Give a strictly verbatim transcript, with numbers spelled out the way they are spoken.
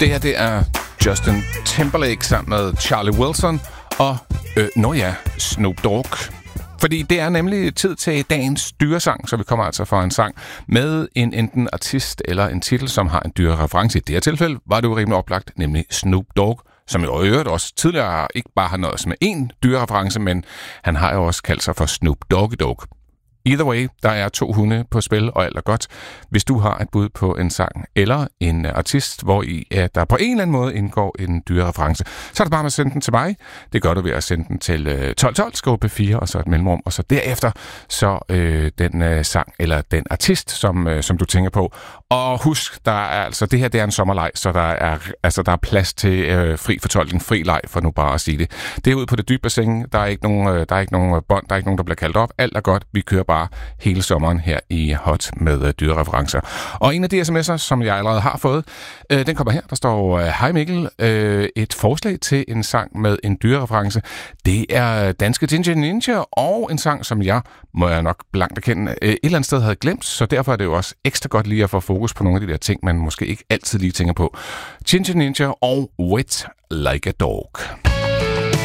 Det her, det er Justin Timberlake sammen med Charlie Wilson og, øh, nå ja, Snoop Dogg. Fordi det er nemlig tid til dagens dyresang, så vi kommer altså fra en sang med en enten artist eller en titel, som har en dyrereference. I det her tilfælde var det jo rimelig oplagt, nemlig Snoop Dogg, som jo i øvrigt også tidligere ikke bare har nøjes med én dyrereference, men han har jo også kaldt sig for Snoop Doggy Dogg. Either way, der er to hunde på spil, og alt er godt. Hvis du har et bud på en sang eller en artist, hvor i at der på en eller anden måde indgår en dyrereference, så er det bare med at sende den til mig. Det gør du ved at sende den til tolv tolv, skriv P fire, og så et mellemrum, og så derefter så øh, den øh, sang eller den artist, som, øh, som du tænker på. Og husk, der er altså det her, det er en sommerleg, så der er altså der er plads til øh, fri fortolkning, fri leg, for nu bare at sige det. Det er ude på det dybe bassin. Der er ikke nogen, øh, der er ikke nogen bånd, der er ikke nogen, der bliver kaldt op. Alt er godt. Vi kører bare hele sommeren her i Hot med øh, dyrereferencer. Og en af de sms'er, som jeg allerede har fået, øh, den kommer her. Der står, hej Mikkel, øh, et forslag til en sang med en dyrereference. Det er Danske Ginger Ninja, og en sang, som jeg, må jeg nok blankt erkende, øh, et eller andet sted havde glemt, så derfor er det jo også ekstra godt lige at få fokus på nogle af de der ting, man måske ikke altid lige tænker på. Ginger Ninja og Wet Like a Dog.